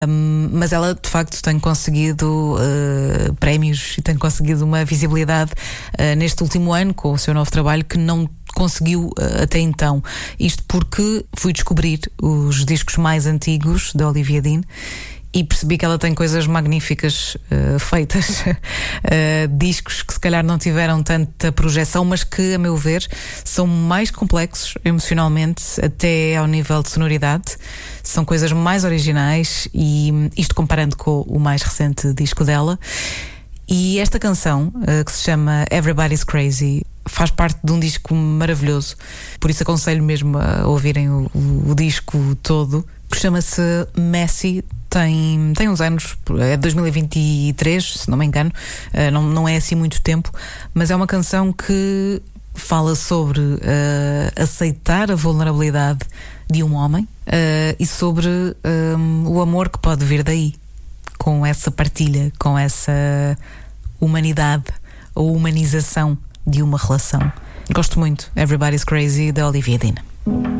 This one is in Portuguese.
Mas ela de facto tem conseguido prémios e tem conseguido uma visibilidade neste último ano com o seu novo trabalho que não conseguiu até então. Isto porque fui descobrir os discos mais antigos da Olivia Dean e percebi que ela tem coisas magníficas feitas. Discos que se calhar não tiveram tanta projeção, mas que, a meu ver, são mais complexos emocionalmente, até ao nível de sonoridade. São coisas mais originais, e isto comparando com o mais recente disco dela. E esta canção, que se chama Everybody's Crazy, faz parte de um disco maravilhoso. Por isso aconselho mesmo a ouvirem o disco todo, que chama-se Messy. Tem uns anos, é 2023, se não me engano, não é assim muito tempo, mas é uma canção que fala sobre aceitar a vulnerabilidade de um homem e sobre o amor que pode vir daí, com essa partilha, com essa humanidade ou humanização de uma relação. Gosto muito. Everybody's Crazy, da Olivia Dean.